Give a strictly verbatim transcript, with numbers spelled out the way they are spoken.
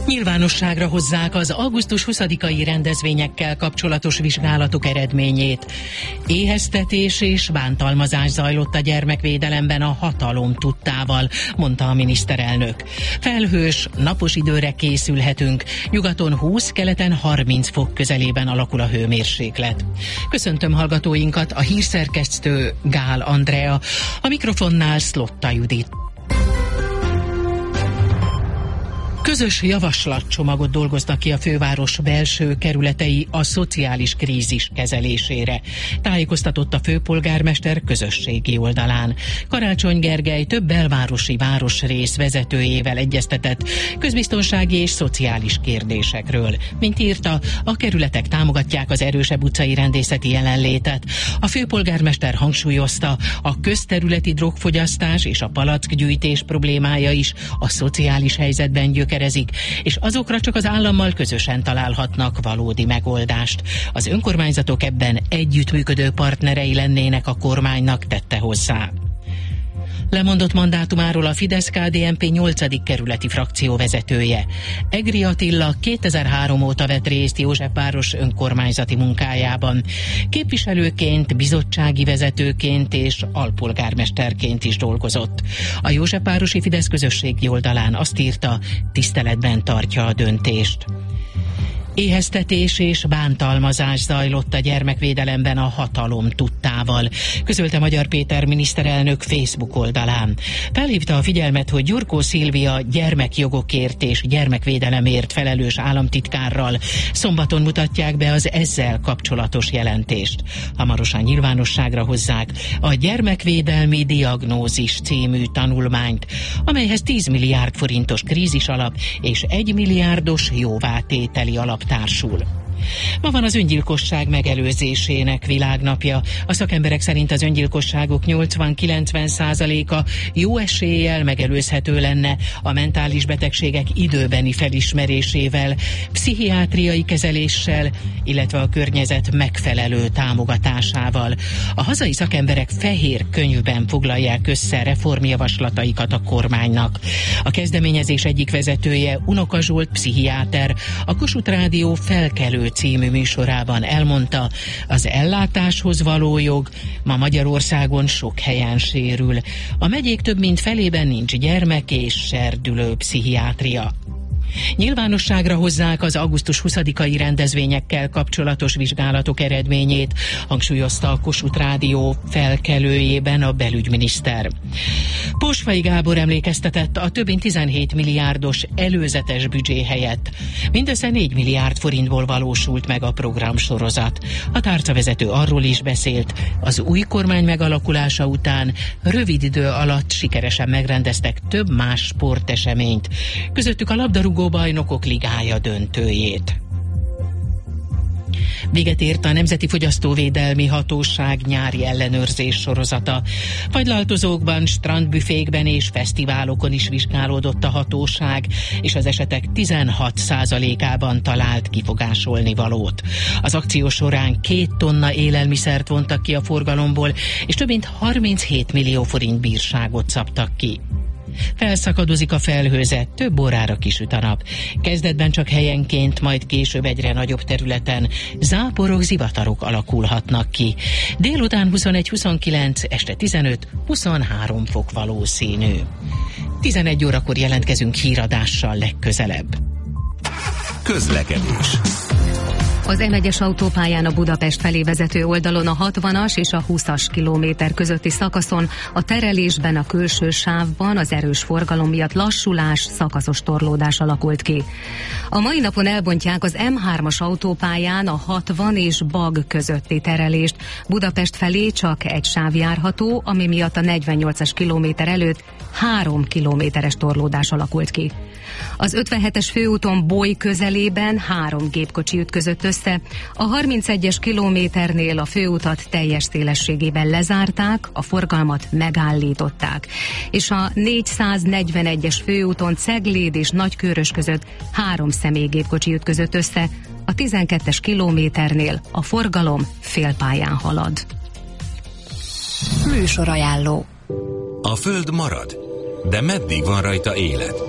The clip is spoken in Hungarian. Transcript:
Nyilvánosságra hozzák az augusztus huszadikai rendezvényekkel kapcsolatos vizsgálatok eredményét. Éheztetés és bántalmazás zajlott a gyermekvédelemben a hatalom tudtával, mondta a miniszterelnök. Felhős, napos időre készülhetünk. Nyugaton húsz, keleten harminc fok közelében alakul a hőmérséklet. Köszöntöm hallgatóinkat, a hírszerkesztő Gál Andrea, a mikrofonnál Szlotta Judit. Közös javaslatcsomagot dolgoznak ki a főváros belső kerületei a szociális krízis kezelésére. Tájékoztatott a főpolgármester közösségi oldalán. Karácsony Gergely több belvárosi városrész vezetőjével egyeztetett közbiztonsági és szociális kérdésekről. Mint írta, a kerületek támogatják az erősebb utcai rendészeti jelenlétet. A főpolgármester hangsúlyozta, a közterületi drogfogyasztás és a palackgyűjtés problémája is a szociális helyzetben gyökerezik, és azokra csak az állammal közösen találhatnak valódi megoldást. Az önkormányzatok ebben együttműködő partnerei lennének a kormánynak, tette hozzá. Lemondott mandátumáról a Fidesz-ká dé en pé nyolcadik kerületi frakció vezetője. Egri Attila kétezer-három óta vett részt Józsefváros önkormányzati munkájában. Képviselőként, bizottsági vezetőként és alpolgármesterként is dolgozott. A Józsefvárosi Fidesz közösségi oldalán azt írta, tiszteletben tartja a döntést. Éheztetés és bántalmazás zajlott a gyermekvédelemben a hatalom tudtával, közölte Magyar Péter miniszterelnök Facebook oldalán. Felhívta a figyelmet, hogy Gyurkó Szilvia gyermekjogokért és gyermekvédelemért felelős államtitkárral szombaton mutatják be az ezzel kapcsolatos jelentést. Hamarosan nyilvánosságra hozzák a Gyermekvédelmi Diagnózis című tanulmányt, amelyhez tíz milliárd forintos krízis alap és egy milliárdos jóvátételi alap társul. Ma van az öngyilkosság megelőzésének világnapja. A szakemberek szerint az öngyilkosságok nyolcvan-kilencven százaléka jó eséllyel megelőzhető lenne a mentális betegségek időbeni felismerésével, pszichiátriai kezeléssel, illetve a környezet megfelelő támogatásával. A hazai szakemberek fehér könyvben foglalják össze reformjavaslataikat a kormánynak. A kezdeményezés egyik vezetője, Unoka Zsolt pszichiáter, a Kossuth Rádió Felkelő című műsorában elmondta, az ellátáshoz való jog ma Magyarországon sok helyen sérül. A megyék több mint felében nincs gyermek és serdülő pszichiátria. Nyilvánosságra hozzák az augusztus huszadikai rendezvényekkel kapcsolatos vizsgálatok eredményét, hangsúlyozta a Kossuth Rádió felkelőjében a belügyminiszter. Posvai Gábor emlékeztetett, a több mint tizenhét milliárdos előzetes büdzsé helyett mindössze négy milliárd forintból valósult meg a programsorozat. A tárcavezető arról is beszélt, az új kormány megalakulása után rövid idő alatt sikeresen megrendeztek több más sporteseményt, közöttük a labdarúgó bajnokok ligája döntőjét. Véget ért a Nemzeti Fogyasztóvédelmi Hatóság nyári ellenőrzés sorozata. Fagylaltozókban, strandbüfékben és fesztiválokon is vizsgálódott a hatóság, és az esetek tizenhat százalékában talált kifogásolni valót. Az akció során két tonna élelmiszert vontak ki a forgalomból, és több mint harminchét millió forint bírságot szabtak ki. Felszakadozik a felhőzet, több órára kisüt a nap. Kezdetben csak helyenként, majd később egyre nagyobb területen záporok, zivatarok alakulhatnak ki. Délután huszonegy-huszonkilenc, este tizenöt-huszonhárom fok valószínű. tizenegy órakor jelentkezünk híradással legközelebb. Közlekedés. Az em egyes autópályán a Budapest felé vezető oldalon a hatvanas és a húszas kilométer közötti szakaszon a terelésben a külső sávban az erős forgalom miatt lassulás, szakaszos torlódás alakult ki. A mai napon elbontják az em hármas autópályán a hatvan és Bag közötti terelést. Budapest felé csak egy sáv járható, ami miatt a negyvennyolcas kilométer előtt három kilométeres torlódás alakult ki. Az ötvenhetes főúton Boly közelében három gépkocsi ütközött össze, a harmincegyes kilométernél a főutat teljes szélességében lezárták, a forgalmat megállították, és a négyszáznegyvenegyes főúton Cegléd és Nagykőrös között három személygépkocsi ütközött össze, a tizenkettes kilométernél a forgalom félpályán halad. Műsorajánló. A Föld marad, de meddig van rajta élet?